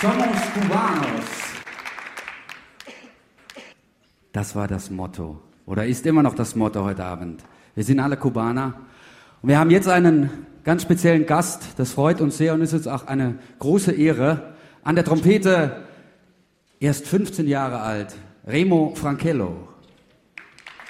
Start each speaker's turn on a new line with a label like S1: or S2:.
S1: Somos Cubanos. Das war das Motto. Oder ist immer noch das Motto heute Abend. Wir sind alle Kubaner. Und wir haben jetzt einen ganz speziellen Gast. Das freut uns sehr und ist jetzt auch eine große Ehre. An der Trompete, erst 15 Jahre alt, Remo Frankello.